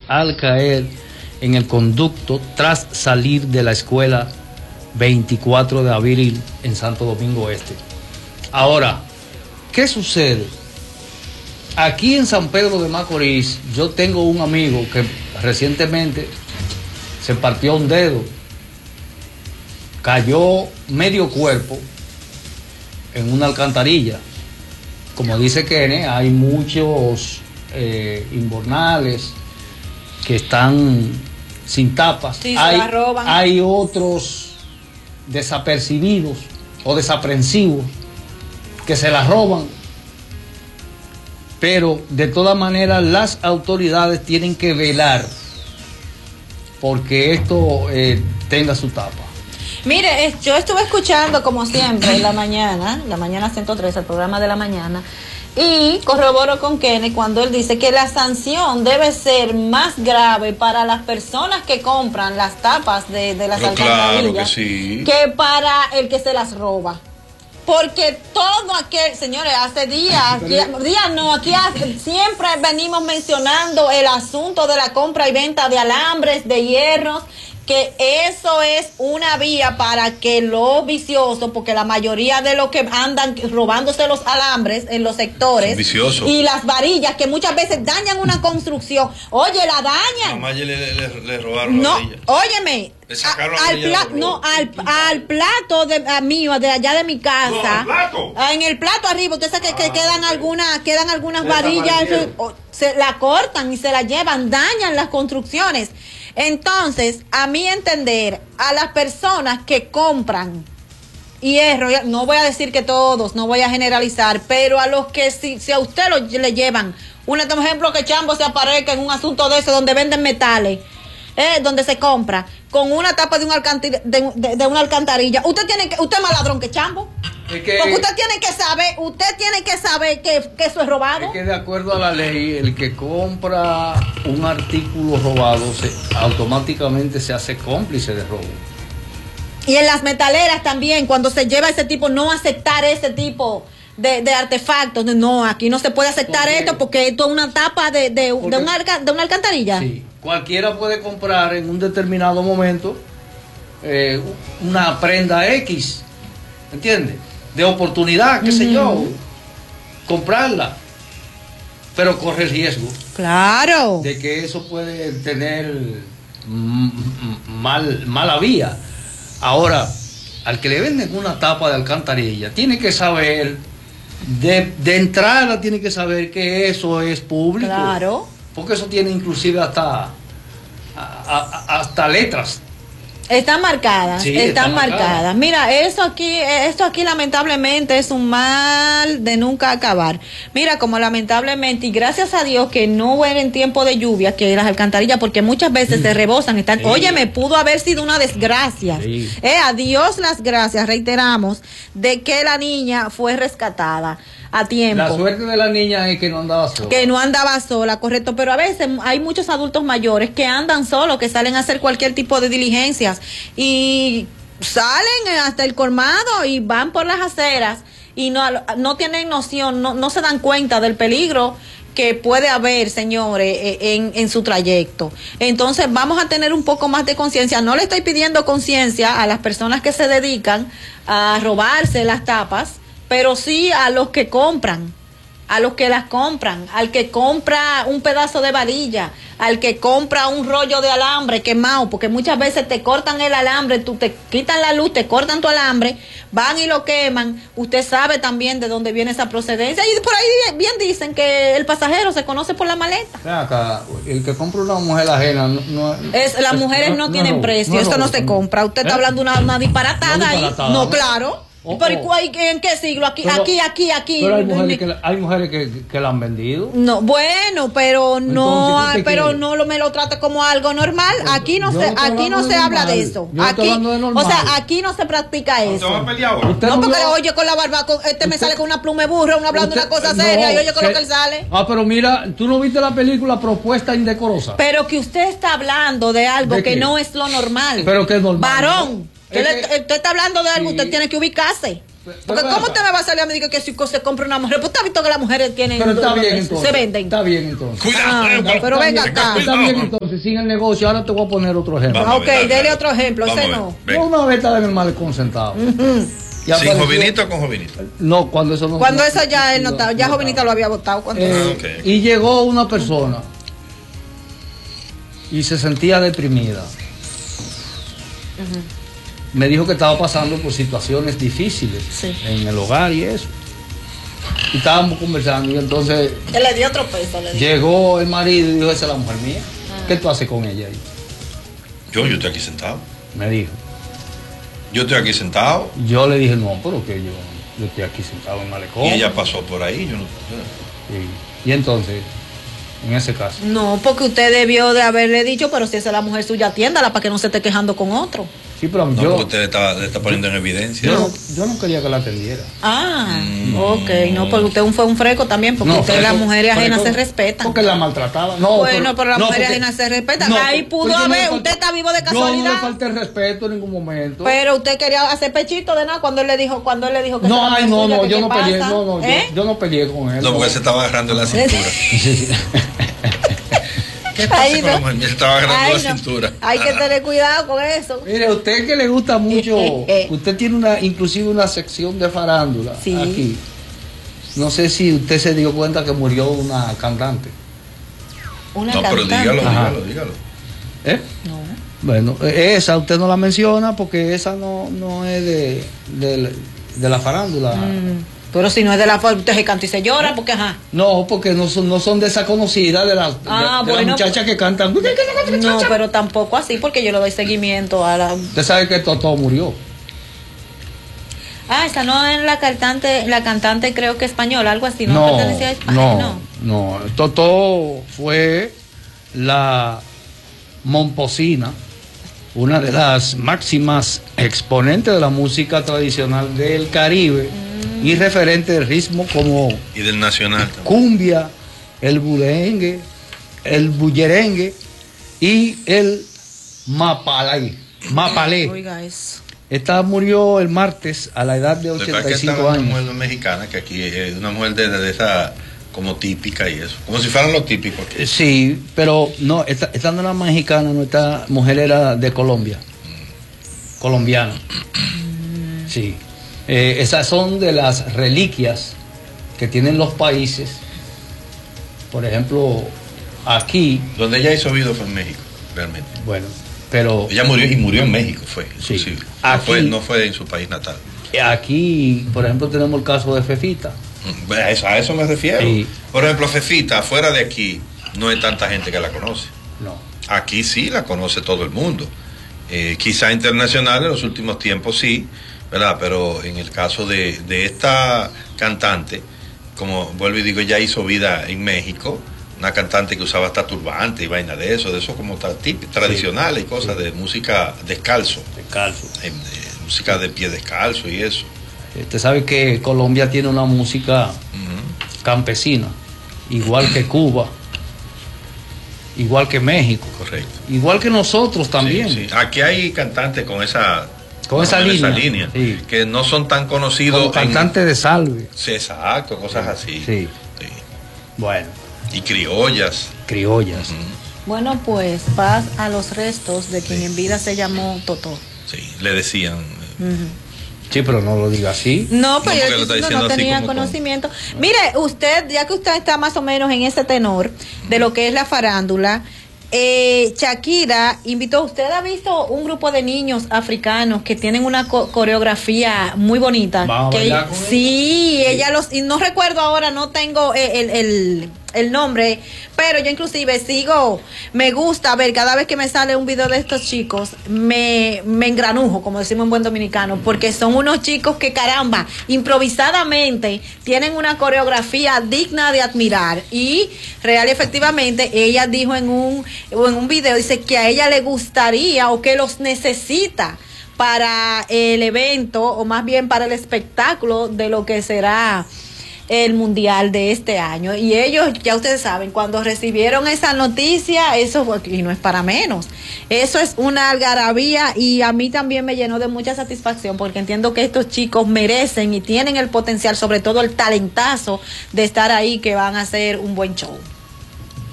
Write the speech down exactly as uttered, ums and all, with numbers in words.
al caer en el conducto tras salir de la escuela veinticuatro de abril en Santo Domingo Este. Ahora, ¿qué sucede? Aquí en San Pedro de Macorís, yo tengo un amigo que recientemente se partió un dedo, cayó medio cuerpo en una alcantarilla. Como dice Kene, hay muchos eh, invernales que están sin tapas. Sí, hay, se la roban. Hay otros desapercibidos o desaprensivos que se las roban. Pero de todas maneras las autoridades tienen que velar porque esto eh, tenga su tapa. Mire, yo estuve escuchando como siempre en la mañana, la mañana ciento tres, el programa de la mañana, y corroboro con Kenny cuando él dice que la sanción debe ser más grave para las personas que compran las tapas de, de las Pero alcantarillas, claro que sí, que para el que se las roba. Porque todo aquel, señores, hace días, aquí, días no, aquí hace, siempre venimos mencionando el asunto de la compra y venta de alambres, de hierros, que eso es una vía para que los viciosos, porque la mayoría de los que andan robándose los alambres en los sectores y las varillas que muchas veces dañan una construcción, oye, la dañan. Mamá le, le, le robaron no, la varilla. Óyeme, le sacaron a, al pla no, al, al plato de a mío, de allá de mi casa, no, en el plato arriba, usted sabe que, que ah, quedan okay. algunas, quedan algunas varillas, se, se la cortan y se la llevan, dañan las construcciones. Entonces, a mi entender, a las personas que compran hierro, no voy a decir que todos, no voy a generalizar, pero a los que si, si a usted lo, le llevan, un ejemplo que Chambo se aparezca en un asunto de eso donde venden metales, eh, donde se compra, con una tapa de, un de, de, de una alcantarilla, usted tiene que, usted es más ladrón que Chambo. Es que, porque usted tiene que saber, usted tiene que saber que, que eso es robado. Es que de acuerdo a la ley, el que compra un artículo robado se, automáticamente se hace cómplice de robo. Y en las metaleras también, cuando se lleva ese tipo, no aceptar ese tipo de, de artefactos. No, aquí no se puede aceptar porque, esto porque esto es una tapa de, de, porque, de, una, de una alcantarilla. Sí, cualquiera puede comprar en un determinado momento eh, una prenda X, ¿entiendes? De oportunidad, qué uh-huh. sé yo, comprarla, pero corre el riesgo. Claro. De que eso puede tener mal, mala vía. Ahora, al que le venden una tapa de alcantarilla, tiene que saber, de, de entrada tiene que saber que eso es público. Claro. Porque eso tiene inclusive hasta, a, a, hasta letras. Están marcadas, sí, están está marcadas. Marcada. Mira, eso aquí, esto aquí lamentablemente es un mal de nunca acabar. Mira, como lamentablemente, y gracias a Dios que no hubo en tiempo de lluvia, que las alcantarillas, porque muchas veces mm. se rebosan, están, sí. Oye, me pudo haber sido una desgracia. Sí. Eh, a Dios las gracias, reiteramos, de que la niña fue rescatada a tiempo. La suerte de la niña es que no andaba sola. Que no andaba sola, correcto. Pero a veces hay muchos adultos mayores que andan solos, que salen a hacer cualquier tipo de diligencias y salen hasta el colmado y van por las aceras y no, no tienen noción, no, no se dan cuenta del peligro que puede haber, señores, en, en su trayecto. Entonces vamos a tener un poco más de conciencia. No le estoy pidiendo conciencia a las personas que se dedican a robarse las tapas, pero sí a los que compran, a los que las compran, al que compra un pedazo de varilla, al que compra un rollo de alambre quemado, porque muchas veces te cortan el alambre, tú te quitan la luz, te cortan tu alambre, van y lo queman. Usted sabe también de dónde viene esa procedencia y por ahí bien dicen que el pasajero se conoce por la maleta. Acá, el que compra una mujer ajena, no, no es, las mujeres no, no tienen no, precio, no, eso no, no se compra. Usted ¿eh? Está hablando una, una disparatada, no, disparatada ahí, no, no claro. Oh, ¿Pero oh. en qué siglo? Aquí, pero, aquí, aquí, aquí. Pero hay mujeres que, hay mujeres que, que la han vendido. No, bueno, pero no, pero no lo, me lo trata como algo normal. Aquí no se, aquí no se habla de eso. Aquí, o sea, aquí no se practica eso. ¿Usted va a pelear ahora? No, porque no, oye con la barba, con, este me sale con una pluma de burro, uno hablando usted, una cosa seria no, y oye con se, lo que él sale. Ah, pero mira, tú no viste la película Propuesta Indecorosa. Pero que usted está hablando de algo ¿De que no es lo normal. Pero que es normal. Varón. Usted, le, usted está hablando de algo, sí. Usted tiene que ubicarse. Porque ¿cómo usted me va a salir a mí que si se compra una mujer? Pues usted ha visto que las mujeres tienen... Pero está bien entonces. Se venden. Está bien entonces. Cuidado, Ah, eh, no, pero venga acá. Está bien entonces, sigue el negocio. Ahora te voy a poner otro ejemplo. Vamos. Ok, a ver, dale, dele dale. otro ejemplo, Vamos ese a ver. no. Venga. Yo una vez estaba en el malecón sentado. Y ¿Sin apareció- jovenito o con jovenito? No, cuando eso no... Cuando no- eso ya él no estaba, ya no Jovenita lo había votado. Cuando Eh, Ah, ok. Y llegó una persona y se sentía deprimida. Me dijo que estaba pasando por situaciones difíciles Sí. en el hogar y eso. Y estábamos conversando y entonces Él le dio otro peso, le dio. llegó el marido y dijo, esa es la mujer mía. Ah. ¿Qué tú haces con ella ahí? Yo, yo estoy aquí sentado. Me dijo. Yo estoy aquí sentado Yo le dije, no, pero que yo, yo estoy aquí sentado en el malecón. y ella pasó por ahí. Yo no, Y, y entonces, en ese caso. No, porque usted debió de haberle dicho, pero si esa es la mujer suya, atiéndala para que no se esté quejando con otro. Sí, pero no, yo, porque usted le está, le está poniendo en evidencia. yo, no, yo no quería que la atendiera. Ah, Mm. ok, no, porque usted fue un freco también, porque No, usted freco- las mujeres ajenas freco- se respetan. Porque la maltrataba. No, Bueno, pero las no, mujeres porque- ajenas se respetan. no, Ahí porque pudo yo no le haber, falté- usted está vivo de Yo no casualidad. le falté el respeto en ningún momento. Pero usted quería hacer pechito de nada cuando él le dijo, cuando él le dijo que no, esa era ay, la no, suya, no, que yo qué no peleé, pasa. no, no, ¿Eh? yo, yo no peleé con él. No, porque se estaba agarrando la cintura. ¿Qué pasa Ahí con la no. mujer? Me estaba agarrando Ay, la no. cintura. Hay que tener cuidado con eso. Mire, usted que le gusta mucho, usted tiene una, inclusive una sección de farándula Sí. aquí. No sé si usted se dio cuenta que murió una cantante. Una No, pero cantante. dígalo, Ajá. dígalo, dígalo. ¿Eh? No. Bueno, eh, esa usted no la menciona porque esa no, no es de, de, de la farándula. Mm, pero si no es de la forma, usted se canta y se llora, porque ajá. No, porque no son, no son de esa conocida, de las de- Ah, de las bueno, muchachas que cantan. No, pero tampoco así, porque yo le doy seguimiento a la. Usted sabe que Totó murió. Ah, esa no es la cantante, la cantante creo que española, algo así, no, No, pertenecía a España, no, no. no. Totó fue la momposina, una de las máximas exponentes de la música tradicional del Caribe Mm. y referente del ritmo como Y del nacional también. cumbia, el bulengue, el bullerengue y el mapalay, mapalé. Oiga eso. Esta murió el martes a la edad de Lo que pasa ochenta y es que esta cinco es una años. mujer mexicana, que aquí es una mujer de, de esa como típica y eso. Como si fueran los típicos aquí. Eh, Sí, pero no, esta, esta no era mexicana, no, esta mujer era de Colombia. Colombiana. Sí. Eh, esas son de las reliquias que tienen los países. Por ejemplo, aquí, Donde ella hizo vida fue en México, realmente. bueno, pero Ella murió y murió en México, fue, Sí. inclusive. Aquí- No, fue, no fue en su país natal. aquí, por ejemplo, tenemos el caso de Fefita. Mm, A eso, a eso me refiero. Sí. Por ejemplo, Fefita, fuera de aquí, no hay tanta gente que la conoce. No. Aquí sí la conoce todo el mundo. Eh, quizá internacional en los últimos tiempos sí, ¿verdad? Pero en el caso de, de esta cantante, como vuelvo y digo, ella hizo vida en México, una cantante que usaba hasta turbante y vaina de eso, de eso como tra- tip- tradicionales y cosas de música descalzo, Descalzo. eh, de música de pie descalzo y eso. Usted sabe que Colombia tiene una música Ujú, campesina, igual que Cuba, igual que México, correcto. igual que nosotros también. Sí, sí. Aquí hay cantantes con esa, Con esa línea, sí. que no son tan conocidos. Como cantante de salve. Sí, exacto, cosas así. Sí. Sí. Bueno, Y criollas. criollas. Ujú, Bueno, pues paz a los restos de quien Sí. en vida se llamó Totó. Sí, le decían. eh, Ujú. Sí, pero no lo diga así. No, porque pero yo lo está diciendo, diciendo no así tenía como con- conocimiento. Mire, usted, ya que usted está más o menos en ese tenor de lo que es la farándula, eh, Shakira invitó, ¿usted ha visto un grupo de niños africanos que tienen una co- coreografía muy bonita? ¿Vamos a Que bailar con ellos? sí, ella los, y no recuerdo ahora, no tengo eh, el, el, el nombre, pero yo inclusive sigo, me gusta ver cada vez que me sale un video de estos chicos, me, me engranujo, como decimos en buen dominicano, porque son unos chicos que caramba, improvisadamente tienen una coreografía digna de admirar y real y efectivamente ella dijo en un, en un video, dice que a ella le gustaría o que los necesita para el evento o más bien para el espectáculo de lo que será el mundial de este año. Y ellos, ya ustedes saben, cuando recibieron esa noticia, eso fue, y no es para menos, eso es una algarabía, y a mí también me llenó de mucha satisfacción, porque entiendo que estos chicos merecen y tienen el potencial, sobre todo el talentazo de estar ahí, que van a hacer un buen show.